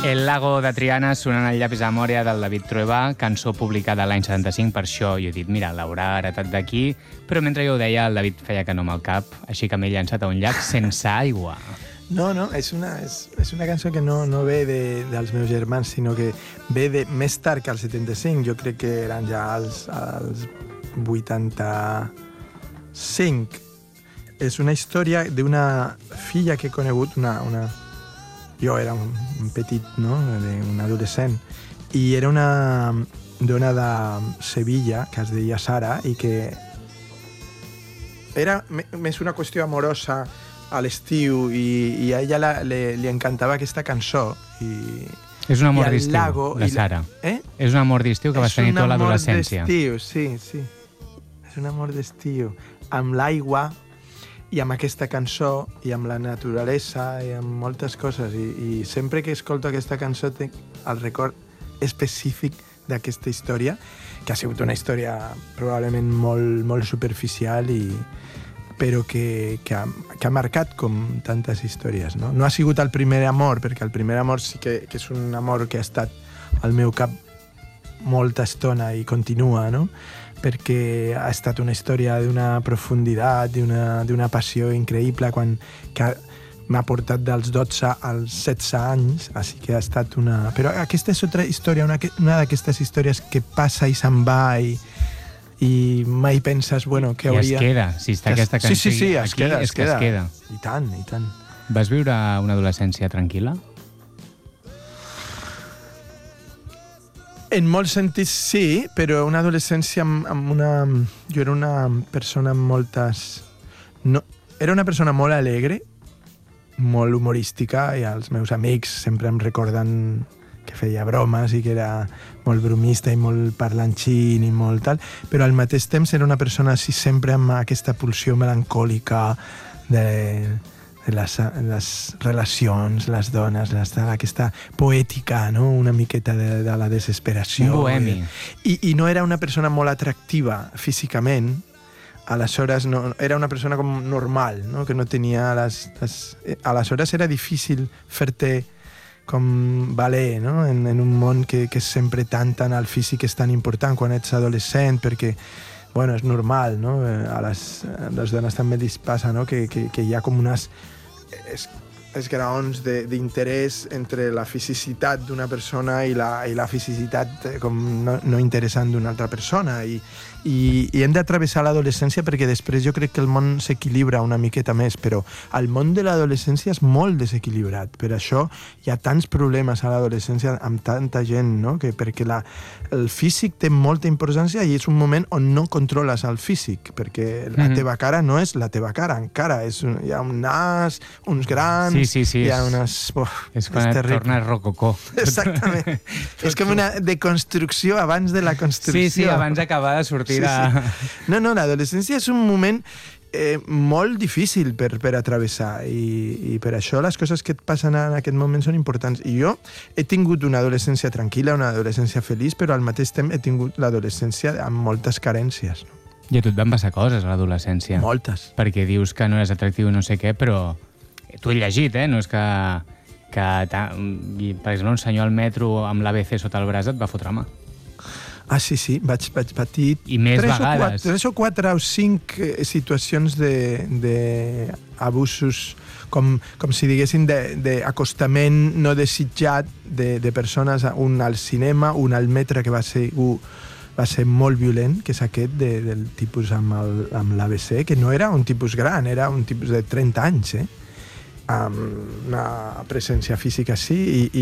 El lago de Triana sonant al llapis a Mòria del David Trueba, cançó publicada l'any 75, per això jo he dit, mira, l'haurà heretat d'aquí, però mentre jo ho deia, el David feia que no amb el cap, així que m'he llançat a un llac sense aigua. No, és una cançó que no ve dels meus germans, sinó que ve de més tard que el 75, jo crec que eren ja els 85. És una història d'una filla que he conegut, jo era un petit, no?, un adolescent, i era una dona de Sevilla que es deia Sara i que era més una qüestió amorosa a l'estiu i a ella li encantava aquesta cançó. És un amor d'estiu, la Sara. És un amor d'estiu que vas tenir tota l'adolescència. És un amor d'estiu, sí. És un amor d'estiu, amb l'aigua i amb aquesta cançó, i amb la naturalesa, i amb moltes coses. I sempre que escolto aquesta cançó tinc el record específic d'aquesta història, que ha sigut una història probablement molt superficial, però que ha marcat com tantes històries. No ha sigut el primer amor, perquè el primer amor sí que és un amor que ha estat al meu cap molta estona i continua, no?, perquè ha estat una història d'una profunditat, d'una passió increïble, que m'ha portat dels 12 als 16 anys, així que ha estat una... Però aquesta és altra història, una d'aquestes històries que passa i se'n va i mai penses, bueno, què hauria... I es queda, si està aquesta cançó sí, es queda. Es queda. I tant. Vas viure una adolescència tranquil·la? En molts sentits sí, però una adolescència amb una... Jo era una persona amb moltes... No, era una persona molt alegre, molt humorística, i els meus amics sempre em recorden que feia bromes i que era molt bromista i molt parlanxín i molt tal, però al mateix temps era una persona així sempre amb aquesta pulsió melancòlica de les relacions, les dones, aquesta poètica, no?, una miqueta de la desesperació. Un bohemi. I no era una persona molt atractiva físicament, aleshores era una persona com normal, no?, que no tenia aleshores era difícil fer-te com valer, no?, en un món que és sempre tan al físic, és tan important quan ets adolescent, perquè bueno, és normal, no? A les dones també els passa, no?, que hi ha com unes esgraons d'interès entre la fisicitat d'una persona i la fisicitat com no interessant d'una altra persona, i hem d'atravessar l'adolescència perquè després jo crec que el món s'equilibra una miqueta més, però el món de l'adolescència és molt desequilibrat. Per això hi ha tants problemes a l'adolescència amb tanta gent, no?, perquè el físic té molta importància i és un moment on no controles el físic, perquè la teva cara no és la teva cara, encara hi ha un nas, uns grans, sí, hi ha unes... És quan et tornes rococó. Exactament. És com una deconstrucció abans de la construcció. Sí, abans d'acabar de sortir. No, l'adolescència és un moment molt difícil per atravessar, i per això les coses que et passen en aquest moment són importants. I jo he tingut una adolescència tranquil·la, una adolescència feliç, però al mateix temps he tingut l'adolescència amb moltes carències. I a tu et van passar coses a l'adolescència. Moltes. Perquè dius que no eres atractiu no sé què, però tu he llegit, no és que per exemple, un senyor al metro amb l'ABC sota el braç et va fotre mà. Ah, sí, vaig patir I més vegades. 3 o 4 o 5 situacions d'abusos, com si diguéssim, d'acostament no desitjat de persones, un al cinema, un al metro, que va ser molt violent, que és aquest del tipus amb l'ABC, que no era un tipus gran, era un tipus de 30 anys, amb una presència física així,